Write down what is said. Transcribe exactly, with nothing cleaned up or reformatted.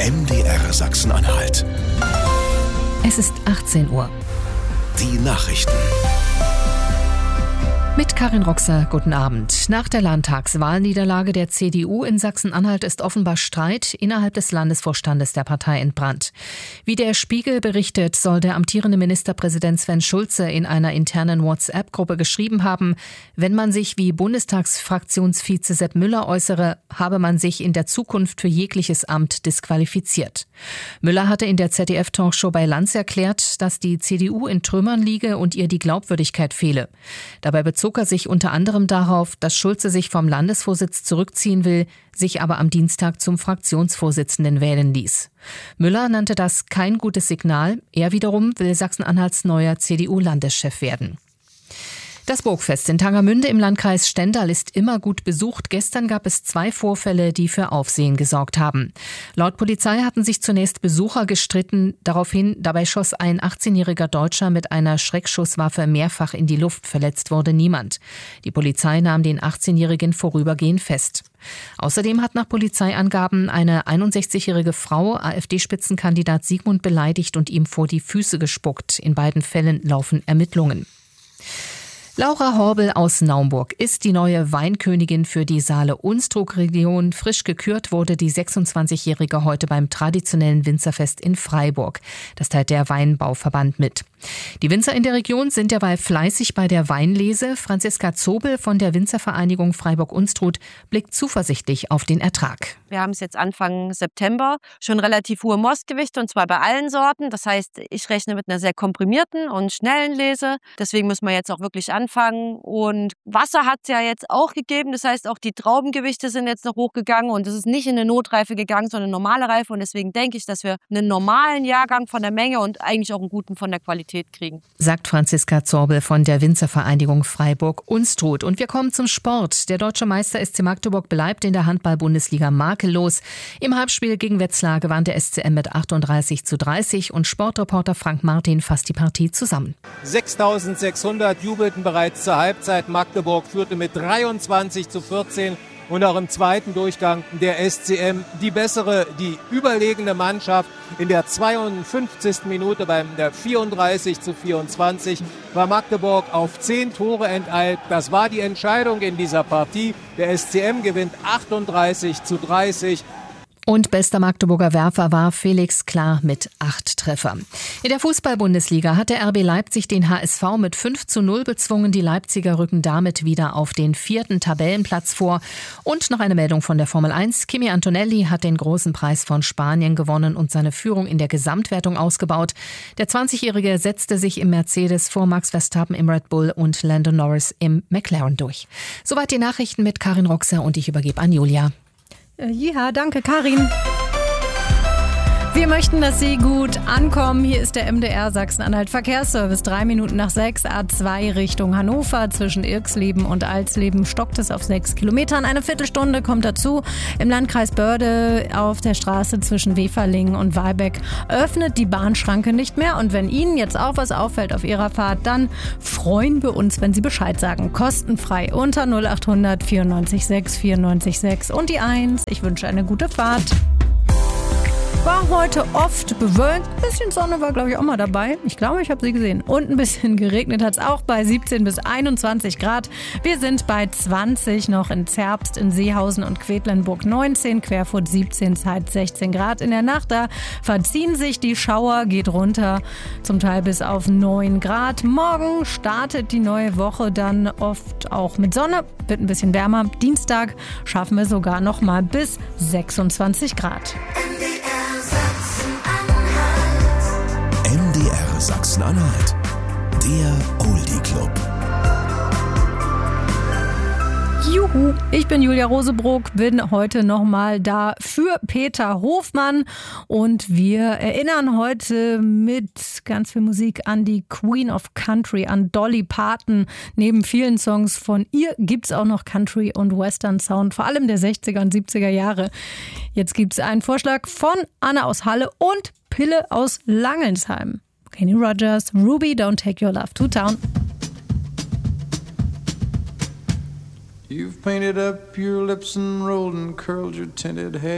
M D R Sachsen-Anhalt. Es ist achtzehn Uhr. Die Nachrichten. Mit Karin Roxer, guten Abend. Nach der Landtagswahlniederlage der C D U in Sachsen-Anhalt ist offenbar Streit innerhalb des Landesvorstandes der Partei entbrannt. Wie der Spiegel berichtet, soll der amtierende Ministerpräsident Sven Schulze in einer internen WhatsApp-Gruppe geschrieben haben, wenn man sich wie Bundestagsfraktionsvize Sepp Müller äußere, habe man sich in der Zukunft für jegliches Amt disqualifiziert. Müller hatte in der Z D F-Talkshow bei Lanz erklärt, dass die C D U in Trümmern liege und ihr die Glaubwürdigkeit fehle. Dabei bezog er sich unter anderem darauf, dass Schulze sich vom Landesvorsitz zurückziehen will, sich aber am Dienstag zum Fraktionsvorsitzenden wählen ließ. Müller nannte das kein gutes Signal. Er wiederum will Sachsen-Anhalts neuer C D U-Landeschef werden. Das Burgfest in Tangermünde im Landkreis Stendal ist immer gut besucht. Gestern gab es zwei Vorfälle, die für Aufsehen gesorgt haben. Laut Polizei hatten sich zunächst Besucher gestritten. Daraufhin, dabei schoss ein achtzehnjähriger Deutscher mit einer Schreckschusswaffe mehrfach in die Luft. Verletzt wurde niemand. Die Polizei nahm den achtzehnjährigen vorübergehend fest. Außerdem hat nach Polizeiangaben eine einundsechzigjährige Frau AfD-Spitzenkandidat Sigmund beleidigt und ihm vor die Füße gespuckt. In beiden Fällen laufen Ermittlungen. Laura Horbel aus Naumburg ist die neue Weinkönigin für die Saale-Unstrut-Region. Frisch gekürt wurde die sechsundzwanzigjährige heute beim traditionellen Winzerfest in Freiburg. Das teilt der Weinbauverband mit. Die Winzer in der Region sind derweil fleißig bei der Weinlese. Franziska Zobel von der Winzervereinigung Freiburg-Unstrut blickt zuversichtlich auf den Ertrag. Wir haben es jetzt Anfang September, schon relativ hohe Mostgewichte und zwar bei allen Sorten. Das heißt, ich rechne mit einer sehr komprimierten und schnellen Lese. Deswegen müssen wir jetzt auch wirklich anfangen. Und Wasser hat es ja jetzt auch gegeben. Das heißt, auch die Traubengewichte sind jetzt noch hochgegangen und es ist nicht in eine Notreife gegangen, sondern eine normale Reife. Und deswegen denke ich, dass wir einen normalen Jahrgang von der Menge und eigentlich auch einen guten von der Qualität kriegen. Sagt Franziska Zobel von der Winzervereinigung Freiburg-Unstrut. Und wir kommen zum Sport. Der deutsche Meister S C Magdeburg bleibt in der Handball-Bundesliga makellos. Im Halbspiel gegen Wetzlar gewann der S C M mit achtunddreißig zu dreißig und Sportreporter Frank Martin fasst die Partie zusammen. sechstausendsechshundert jubelten bereits zur Halbzeit. Magdeburg führte mit dreiundzwanzig zu vierzehn. Und auch im zweiten Durchgang der S C M die bessere, die überlegene Mannschaft. In der zweiundfünfzigsten Minute beim der vierunddreißig zu vierundzwanzig war Magdeburg auf zehn Tore enteilt. Das war die Entscheidung in dieser Partie. Der S C M gewinnt achtunddreißig zu dreißig. Und bester Magdeburger Werfer war Felix Klar mit acht Treffern. In der Fußball-Bundesliga hat der R B Leipzig den H S V mit fünf zu null bezwungen. Die Leipziger rücken damit wieder auf den vierten Tabellenplatz vor. Und noch eine Meldung von der Formel eins. Kimi Antonelli hat den großen Preis von Spanien gewonnen und seine Führung in der Gesamtwertung ausgebaut. Der zwanzigjährige setzte sich im Mercedes vor Max Verstappen im Red Bull und Lando Norris im McLaren durch. Soweit die Nachrichten mit Karin Roxer und ich übergebe an Julia. Ja, danke Karin. Wir möchten, dass Sie gut ankommen. Hier ist der M D R Sachsen-Anhalt Verkehrsservice. Drei Minuten nach sechs, A zwei Richtung Hannover. Zwischen Irxleben und Alsleben stockt es auf sechs Kilometern. Eine Viertelstunde kommt dazu. Im Landkreis Börde auf der Straße zwischen Weferlingen und Walbeck öffnet die Bahnschranke nicht mehr. Und wenn Ihnen jetzt auch was auffällt auf Ihrer Fahrt, dann freuen wir uns, wenn Sie Bescheid sagen. Kostenfrei unter null acht hundert vierundneunzig sechs vierundneunzig sechs und die eins. Ich wünsche eine gute Fahrt. War heute oft bewölkt. Ein bisschen Sonne war, glaube ich, auch mal dabei. Ich glaube, ich habe sie gesehen. Und ein bisschen geregnet hat es auch bei siebzehn bis einundzwanzig Grad. Wir sind bei zwanzig noch in Zerbst, in Seehausen und Quedlinburg neunzehn, Querfurt siebzehn, Zeitz sechzehn Grad. In der Nacht da verziehen sich die Schauer, geht runter, zum Teil bis auf neun Grad. Morgen startet die neue Woche dann oft auch mit Sonne, wird ein bisschen wärmer. Dienstag schaffen wir sogar noch mal bis sechsundzwanzig Grad. M D R Sachsen-Anhalt, der Oldie Club. Juhu, ich bin Julia Rosebrook, bin heute nochmal da für Peter Hofmann und wir erinnern heute mit ganz viel Musik an die Queen of Country, an Dolly Parton. Neben vielen Songs von ihr gibt's auch noch Country und Western Sound, vor allem der sechziger und siebziger Jahre. Jetzt gibt's einen Vorschlag von Anna aus Halle und Pille aus Langelsheim. Kenny Rogers, Ruby, Don't Take Your Love to Town. You've painted up your lips and rolled and curled your tinted hair.